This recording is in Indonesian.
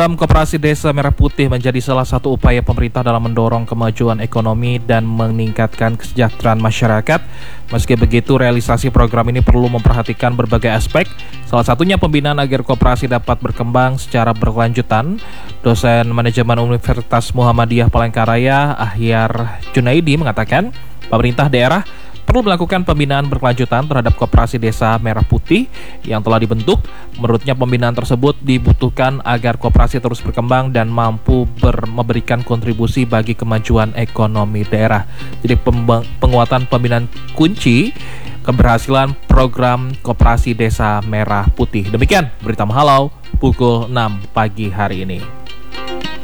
Koperasi Desa Merah Putih menjadi salah satu upaya pemerintah dalam mendorong kemajuan ekonomi dan meningkatkan kesejahteraan masyarakat. Meski begitu, realisasi program ini perlu memperhatikan berbagai aspek, salah satunya pembinaan agar koperasi dapat berkembang secara berkelanjutan. Dosen Manajemen Universitas Muhammadiyah Palangkaraya, Ahyar Junaidi mengatakan, pemerintah daerah perlu melakukan pembinaan berkelanjutan terhadap Koperasi Desa Merah Putih yang telah dibentuk. Menurutnya pembinaan tersebut dibutuhkan agar koperasi terus berkembang dan mampu memberikan kontribusi bagi kemajuan ekonomi daerah. Jadi penguatan pembinaan kunci keberhasilan program Koperasi Desa Merah Putih. Demikian berita Mahalau pukul 6 pagi hari ini.